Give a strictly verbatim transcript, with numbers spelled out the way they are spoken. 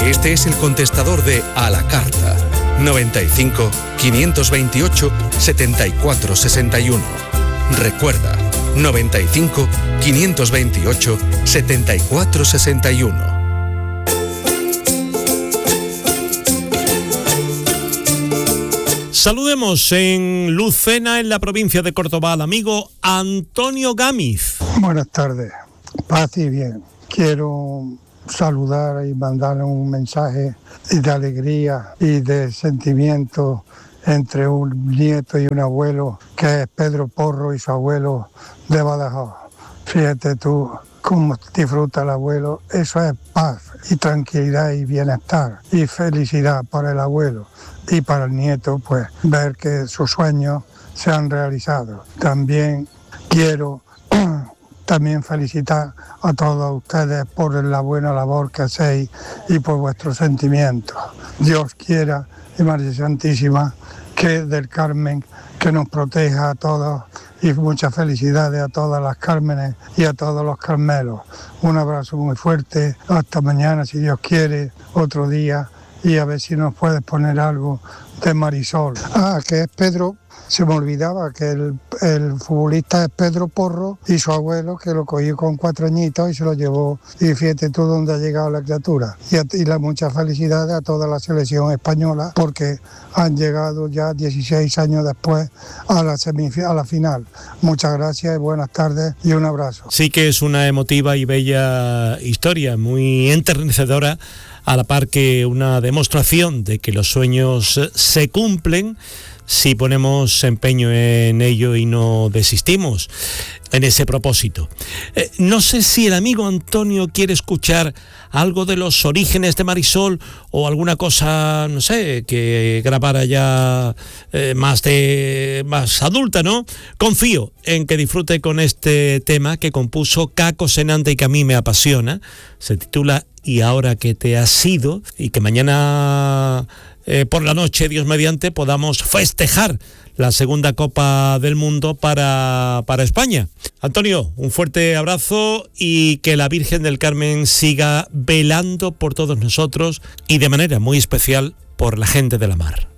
Este es el contestador de A la Carta. noventa y cinco, quinientos veintiocho, setenta y cuatro sesenta y uno. Recuerda, noventa y cinco, quinientos veintiocho, setenta y cuatro sesenta y uno. Saludemos en Lucena, en la provincia de Córdoba, al amigo Antonio Gámiz. Buenas tardes, paz y bien. Quiero saludar y mandarle un mensaje de alegría y de sentimiento entre un nieto y un abuelo, que es Pedro Porro y su abuelo de Badajoz. Fíjate tú cómo disfruta el abuelo, eso es paz y tranquilidad y bienestar y felicidad para el abuelo, y para el nieto pues ver que sus sueños se han realizado. También quiero también felicitar a todos ustedes por la buena labor que hacéis y por vuestros sentimientos. Dios quiera, y María Santísima, que del Carmen, que nos proteja a todos, y muchas felicidades a todas las Cármenes y a todos los Carmelos. Un abrazo muy fuerte, hasta mañana si Dios quiere, otro día, y a ver si nos puedes poner algo de Marisol. Ah, que es Pedro, se me olvidaba que el, el futbolista es Pedro Porro y su abuelo, que lo cogió con cuatro añitos y se lo llevó, y fíjate tú dónde ha llegado la criatura. Y, a, y la muchas felicidades a toda la selección española, porque han llegado ya dieciséis años después a la semifinal, a la final. Muchas gracias y buenas tardes y un abrazo. Sí que es una emotiva y bella historia, muy enternecedora, a la par que una demostración de que los sueños se cumplen si ponemos empeño en ello y no desistimos en ese propósito. Eh, no sé si el amigo Antonio quiere escuchar algo de los orígenes de Marisol o alguna cosa, no sé, que grabara ya eh, más de más adulta, ¿no? Confío en que disfrute con este tema que compuso Caco Senante y que a mí me apasiona. Se titula Y ahora que te has ido, y que mañana eh, por la noche, Dios mediante, podamos festejar la segunda Copa del Mundo para, para España. Antonio, un fuerte abrazo y que la Virgen del Carmen siga velando por todos nosotros y de manera muy especial por la gente de la mar.